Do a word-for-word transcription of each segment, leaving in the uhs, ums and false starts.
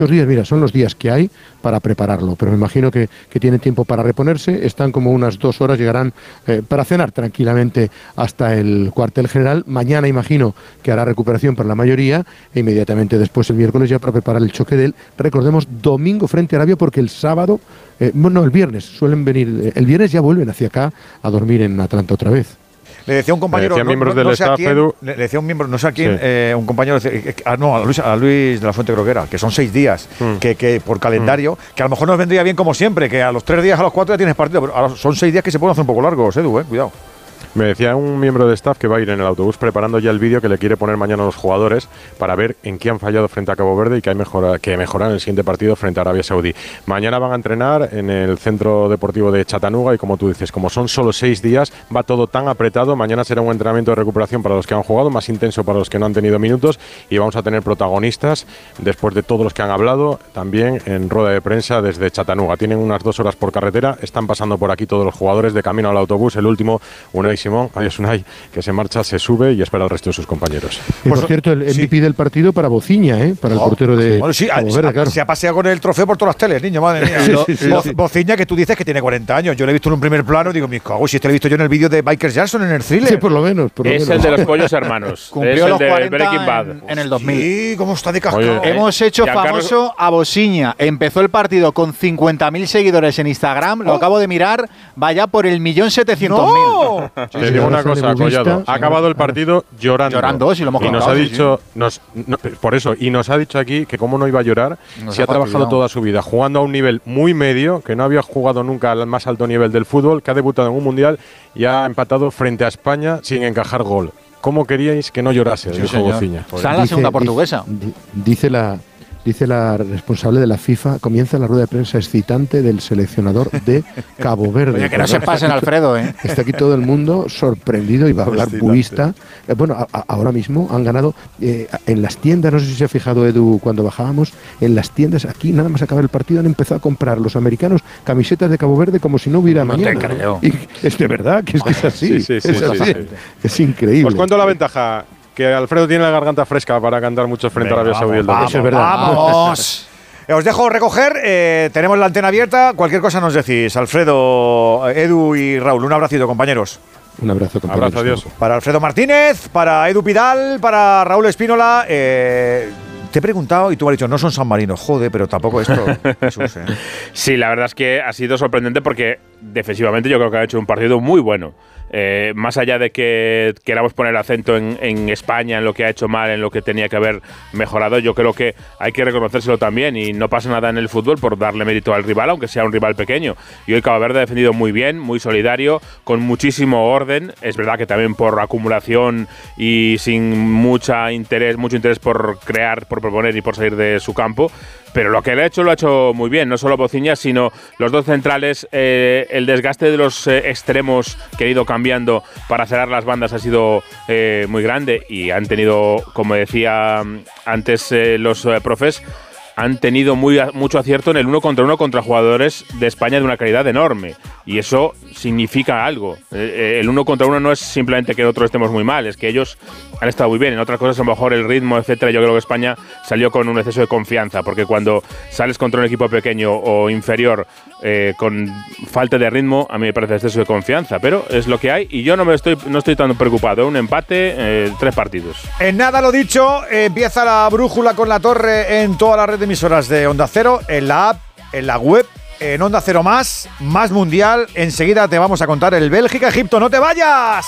Los días, mira, son los días que hay para prepararlo, pero me imagino que, que tienen tiempo para reponerse, están como unas dos horas, llegarán eh, para cenar tranquilamente hasta el cuartel general. Mañana imagino que hará recuperación para la mayoría e inmediatamente después el miércoles ya para preparar el choque del, recordemos, domingo frente a Arabia, porque el sábado, eh, bueno, el viernes suelen venir, el viernes ya vuelven hacia acá a dormir en Atlanta otra vez. Le decía un compañero, decía no, miembros no, del no sé a staff, quién, Edu. le decía un miembro, no sé a quién, Sí. eh, un compañero, eh, ah, no, a Luis, a Luis de la Fuente creo que era, que son seis días, mm. que, que por calendario, mm. que a lo mejor nos vendría bien como siempre, que a los tres días, a los cuatro ya tienes partido, pero ahora son seis días que se pueden hacer un poco largos, Edu, eh, cuidado. Me decía un miembro de staff que va a ir en el autobús preparando ya el vídeo que le quiere poner mañana a los jugadores para ver en qué han fallado frente a Cabo Verde y que hay mejora, que mejorar en el siguiente partido frente a Arabia Saudí. Mañana van a entrenar en el Centro Deportivo de Chattanooga y, como tú dices, como son solo seis días, va todo tan apretado. Mañana será un entrenamiento de recuperación para los que han jugado, más intenso para los que no han tenido minutos, y vamos a tener protagonistas después de todos los que han hablado también en rueda de prensa desde Chattanooga. Tienen unas dos horas por carretera, están pasando por aquí todos los jugadores de camino al autobús. El último, Unai Simón, adiós Unai, que se marcha, se sube y espera al resto de sus compañeros. Y por pues, cierto, el M V P sí. del partido para Bociña, ¿eh? Para oh, el portero de bueno, sí, Cabo Verde, claro. Se ha paseado con el trofeo por todas las teles, niño, madre mía. sí, sí, sí, Bo, sí. Bociña, que tú dices que tiene cuarenta años. Yo lo he visto en un primer plano y digo, me cago, si este lo he visto yo en el vídeo de Michael Jackson en el Thriller. Sí, por lo menos. Por lo es menos. el de los pollos hermanos. Cumplió es el los de cuarenta Breaking Bad. En, en el dos mil. Sí, cómo está de cascado. Oye, Hemos eh, hecho famoso a Bociña. Empezó el partido con cincuenta mil seguidores en Instagram. Oh. Lo acabo de mirar. Vaya por el millón setecientos mil. No. Sí, Te digo una cosa, Collado. Ha acabado el partido llorando. Llorando, si lo hemos y contado, nos ha sí, dicho, sí. Nos, no, por eso, y nos ha dicho aquí que cómo no iba a llorar nos si ha, ha trabajado toda su vida jugando a un nivel muy medio, que no había jugado nunca al más alto nivel del fútbol, que ha debutado en un mundial y ha empatado frente a España sin encajar gol. ¿Cómo queríais que no llorase? Sí, dijo Bociña. Está en la segunda portuguesa. Dice, dice la Dice la responsable de la FIFA, comienza la rueda de prensa excitante del seleccionador de Cabo Verde. Oye, que no se pasen, Alfredo, ¿eh? Está aquí todo el mundo sorprendido y va a hablar purista. Eh, bueno, a, a, ahora mismo han ganado eh, en las tiendas, no sé si se ha fijado Edu cuando bajábamos, en las tiendas aquí, nada más acabar el partido, han empezado a comprar los americanos camisetas de Cabo Verde como si no hubiera no mañana. Te creo. Y es de verdad que es, que es así. Sí, sí, sí, es, sí, así. sí, sí. Es increíble. Os cuento la ventaja. Que Alfredo tiene la garganta fresca para cantar mucho frente Venga, a Arabia Saudí el domingo. Eso es verdad. ¡Vamos! Os dejo recoger, eh, tenemos la antena abierta, cualquier cosa nos decís. Alfredo, Edu y Raúl, un abracito, compañeros. Un abrazo, compañeros. Abrazo, adiós. Para Alfredo Martínez, para Edu Pidal, para Raúl Espínola. Eh, te he preguntado y tú me has dicho, no son San Marino. Joder, pero tampoco esto. Jesús, ¿eh? Sí, la verdad es que ha sido sorprendente porque defensivamente yo creo que ha hecho un partido muy bueno. Eh, más allá de que queramos poner acento en, en España, en lo que ha hecho mal, en lo que tenía que haber mejorado, yo creo que hay que reconocérselo también y no pasa nada en el fútbol por darle mérito al rival, aunque sea un rival pequeño. Y hoy Cabo Verde ha defendido muy bien, muy solidario, con muchísimo orden. Es verdad que también por acumulación y sin mucha interés, mucho interés por crear, por proponer y por salir de su campo. Pero lo que le ha hecho, lo ha hecho muy bien, no solo Bociña, sino los dos centrales. Eh, el desgaste de los eh, extremos que han ido cambiando para cerrar las bandas ha sido eh, muy grande y han tenido, como decía antes eh, los eh, profes, han tenido muy, mucho acierto en el uno contra uno contra jugadores de España de una calidad enorme. Y eso significa algo. El uno contra uno no es simplemente que nosotros estemos muy mal, es que ellos han estado muy bien. En otras cosas, a lo mejor el ritmo, etcétera, yo creo que España salió con un exceso de confianza, porque cuando sales contra un equipo pequeño o inferior eh, con falta de ritmo, a mí me parece exceso de confianza. Pero es lo que hay y yo no me estoy, no estoy tan preocupado. Un empate, eh, tres partidos. En nada lo dicho, eh, empieza la brújula con la torre en toda la red de emisoras de Onda Cero, en la app, en la web, en Onda Cero Más, Más Mundial. Enseguida te vamos a contar el Bélgica-Egipto. ¡No te vayas!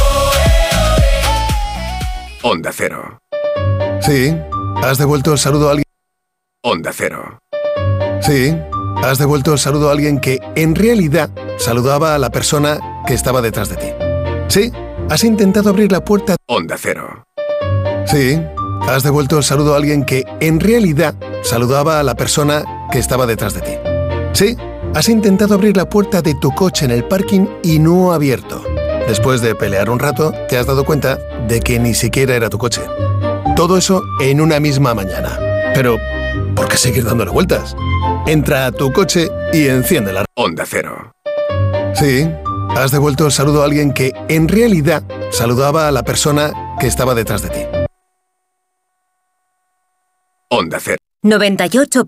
Onda Cero. Sí, ¿has devuelto el saludo a alguien? Onda Cero. Sí, ¿has devuelto el saludo a alguien que en realidad saludaba a la persona que estaba detrás de ti? Sí, ¿has intentado abrir la puerta? Onda Cero. Sí, ¿has devuelto el saludo a alguien que en realidad saludaba a la persona que estaba detrás de ti? Sí, has intentado abrir la puerta de tu coche en el parking y no ha abierto. Después de pelear un rato, te has dado cuenta de que ni siquiera era tu coche. Todo eso en una misma mañana. Pero, ¿por qué seguir dándole vueltas? Entra a tu coche y enciende la Onda Cero. Sí, has devuelto el saludo a alguien que en realidad saludaba a la persona que estaba detrás de ti. Onda Cero. noventa y ocho